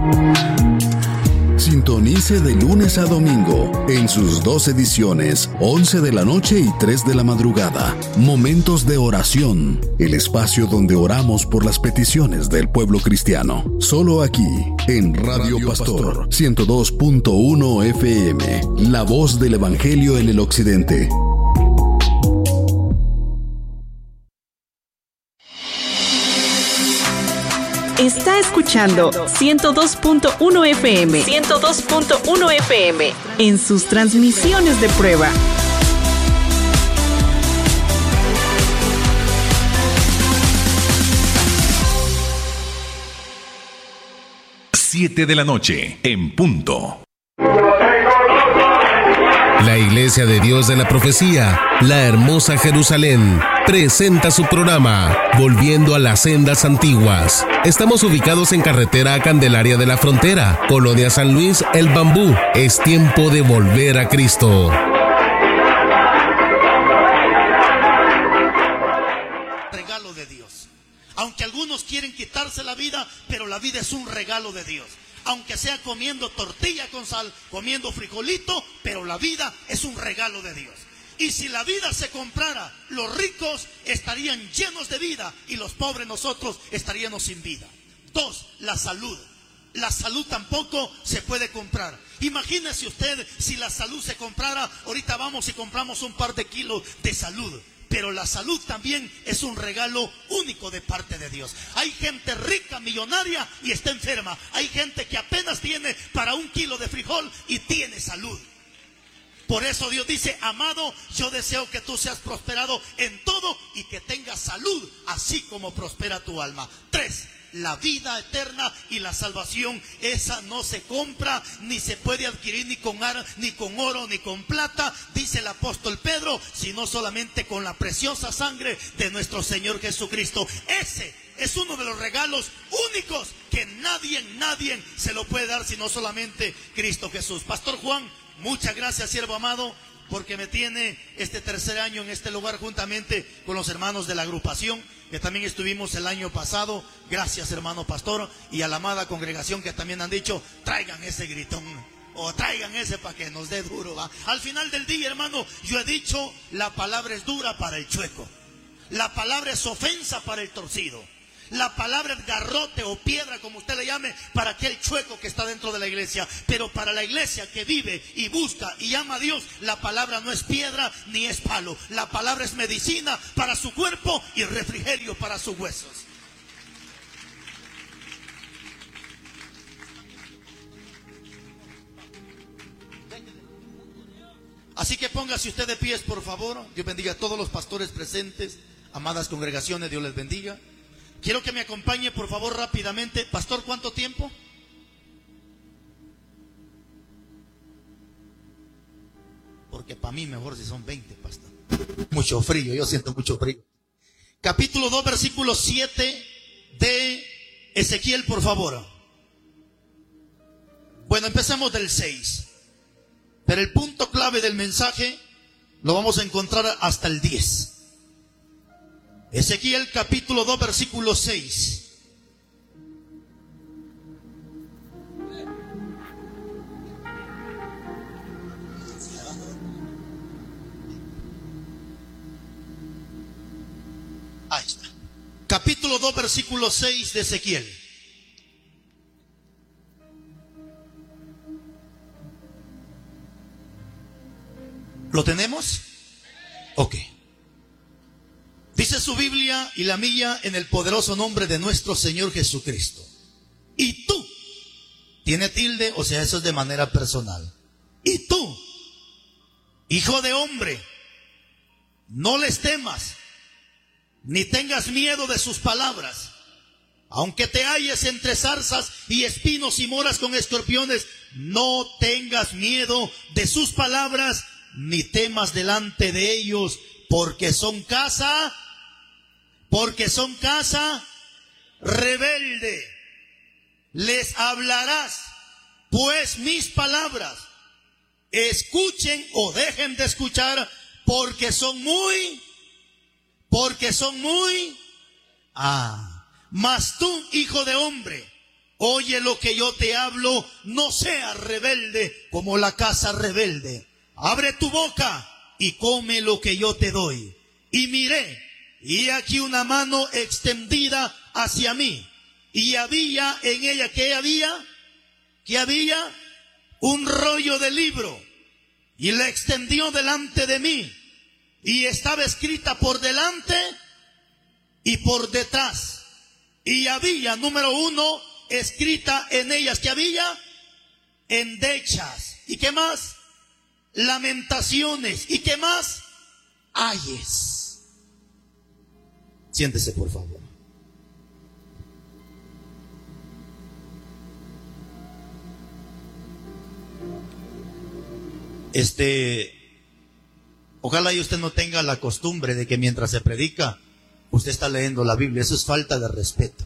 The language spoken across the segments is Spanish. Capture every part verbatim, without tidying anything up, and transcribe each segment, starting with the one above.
Sintonice de lunes a domingo en sus dos ediciones, once de la noche y tres de la madrugada. Momentos de oración, el espacio donde oramos por las peticiones del pueblo cristiano. Solo aquí, en Radio Pastor ciento dos punto uno F M, la voz del Evangelio en el Occidente. Está escuchando ciento dos punto uno F M, ciento dos punto uno F M en sus transmisiones de prueba. Siete de la noche, en punto. La Iglesia de Dios de la Profecía, la hermosa Jerusalén, presenta su programa Volviendo a las Sendas Antiguas. Estamos ubicados en carretera a Candelaria de la Frontera, Colonia San Luis, El Bambú. Es tiempo de volver a Cristo. Regalo de Dios. Aunque algunos quieren quitarse la vida, pero la vida es un regalo de Dios. Aunque sea comiendo tortilla con sal, comiendo frijolito, pero la vida es un regalo de Dios. Y si la vida se comprara, los ricos estarían llenos de vida y los pobres nosotros estaríamos sin vida. Dos, la salud. La salud tampoco se puede comprar. Imagínese usted si la salud se comprara. Ahorita vamos y compramos un par de kilos de salud. Pero la salud también es un regalo único de parte de Dios. Hay gente rica, millonaria y está enferma. Hay gente que apenas tiene para un kilo de frijol y tiene salud. Por eso Dios dice: amado, yo deseo que tú seas prosperado en todo y que tengas salud, así como prospera tu alma. Tres, la vida eterna y la salvación, esa no se compra, ni se puede adquirir ni con, ar, ni con oro, ni con plata, dice el apóstol Pedro, sino solamente con la preciosa sangre de nuestro Señor Jesucristo. Ese es uno de los regalos únicos que nadie, nadie se lo puede dar, sino solamente Cristo Jesús. Pastor Juan, muchas gracias, siervo amado, porque me tiene este tercer año en este lugar juntamente con los hermanos de la agrupación, que también estuvimos el año pasado. Gracias, hermano pastor, y a la amada congregación que también han dicho: traigan ese gritón, o traigan ese para que nos dé duro, ¿va? Al final del día, hermano, yo he dicho, la palabra es dura para el chueco, la palabra es ofensa para el torcido, la palabra es garrote o piedra, como usted le llame, para aquel chueco que está dentro de la iglesia. Pero para la iglesia que vive y busca y ama a Dios, la palabra no es piedra ni es palo. La palabra es medicina para su cuerpo y refrigerio para sus huesos. Así que póngase usted de pies, por favor. Dios bendiga a todos los pastores presentes, amadas congregaciones, Dios les bendiga. Quiero que me acompañe, por favor, rápidamente. Pastor, ¿cuánto tiempo? Porque para mí mejor si son veinte, pastor. Mucho frío, yo siento mucho frío. Capítulo dos, versículo siete de Ezequiel, por favor. Bueno, empecemos del seis. Pero el punto clave del mensaje lo vamos a encontrar hasta el diez. Ezequiel capítulo dos, versículo seis. Ahí está. Capítulo dos, versículo seis de Ezequiel. ¿Lo tenemos? Ok. Dice su Biblia y la mía, en el poderoso nombre de nuestro Señor Jesucristo. Y tú, tiene tilde, o sea, eso es de manera personal. Y tú, hijo de hombre, no les temas, ni tengas miedo de sus palabras. Aunque te halles entre zarzas y espinos y moras con escorpiones, no tengas miedo de sus palabras, ni temas delante de ellos, porque son casa, porque son casa rebelde. Les hablarás, pues mis palabras, escuchen o dejen de escuchar, porque son muy, porque son muy, ah, mas tú, hijo de hombre, Oye lo que yo te hablo, no seas rebelde como la casa rebelde. Abre tu boca y come lo que yo te doy. Y miré, y aquí una mano extendida hacia mí. Y había en ella, ¿qué había? ¿Qué había? Un rollo de libro. Y la extendió delante de mí. Y estaba escrita por delante y por detrás. Y había, número uno, escrita en ellas, ¿qué había? Endechas. ¿Y qué más? Lamentaciones. ¿Y qué más? Ayes. Siéntese, por favor. Este, ojalá y usted no tenga la costumbre de que mientras se predica, usted está leyendo la Biblia. Eso es falta de respeto.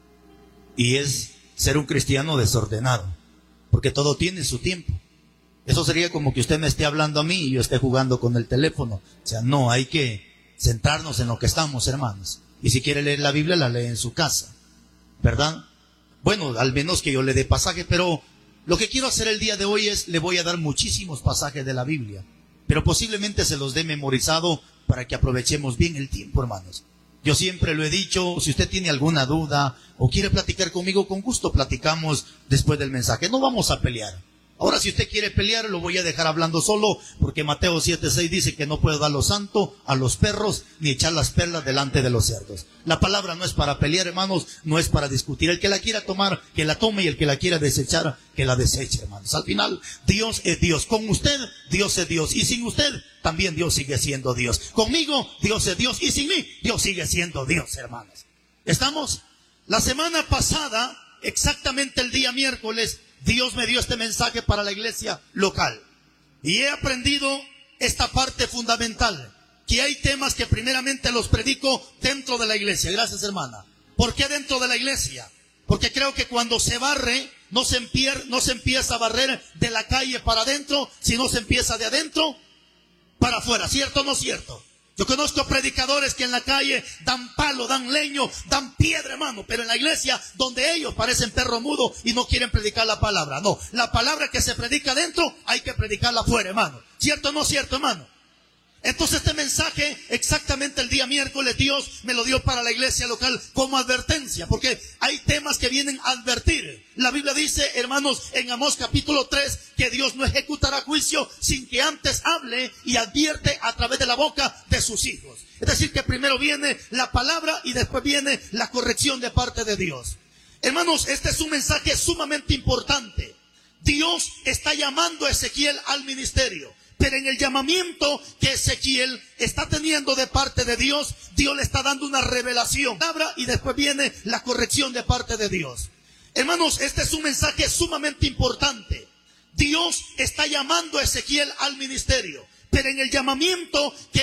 Y es ser un cristiano desordenado. Porque todo tiene su tiempo. Eso sería como que usted me esté hablando a mí y yo esté jugando con el teléfono. O sea, no, hay que centrarnos en lo que estamos, hermanos. Y si quiere leer la Biblia, la lee en su casa, ¿verdad? Bueno, al menos que yo le dé pasaje, pero lo que quiero hacer el día de hoy es, le voy a dar muchísimos pasajes de la Biblia, pero posiblemente se los dé memorizado para que aprovechemos bien el tiempo, hermanos. Yo siempre lo he dicho, si usted tiene alguna duda o quiere platicar conmigo, con gusto platicamos después del mensaje. No vamos a pelear. Ahora, si usted quiere pelear, lo voy a dejar hablando solo, porque Mateo siete seis dice que no puedo dar lo santo a los perros, ni echar las perlas delante de los cerdos. La palabra no es para pelear, hermanos, no es para discutir. El que la quiera tomar, que la tome, y el que la quiera desechar, que la deseche, hermanos. Al final, Dios es Dios. Con usted, Dios es Dios. Y sin usted, también Dios sigue siendo Dios. Conmigo, Dios es Dios. Y sin mí, Dios sigue siendo Dios, hermanos. ¿Estamos? La semana pasada, exactamente el día miércoles, Dios me dio este mensaje para la iglesia local. Y he aprendido esta parte fundamental, que hay temas que primeramente los predico dentro de la iglesia. Gracias, hermana. ¿Por qué dentro de la iglesia? Porque creo que cuando se barre, no se, empier, no se empieza a barrer de la calle para adentro, sino se empieza de adentro para afuera. ¿Cierto o no cierto? Yo conozco predicadores que en la calle dan palo, dan leño, dan piedra, hermano, pero en la iglesia, donde ellos parecen perro mudo y no quieren predicar la palabra. No, la palabra que se predica adentro, hay que predicarla afuera, hermano. ¿Cierto o no cierto, hermano? Entonces este mensaje, exactamente el día miércoles, Dios me lo dio para la iglesia local como advertencia, porque hay temas que vienen a advertir. La Biblia dice, hermanos, en Amós capítulo tres, que Dios no ejecutará juicio sin que antes hable y advierte a través de la boca de sus hijos. Es decir, que primero viene la palabra y después viene la corrección de parte de Dios. Hermanos, este es un mensaje sumamente importante. Dios está llamando a Ezequiel al ministerio. Pero en el llamamiento que Ezequiel está teniendo de parte de Dios, Dios le está dando una revelación. Y después viene la corrección de parte de Dios. Hermanos, este es un mensaje sumamente importante. Dios está llamando a Ezequiel al ministerio. Pero en el llamamiento que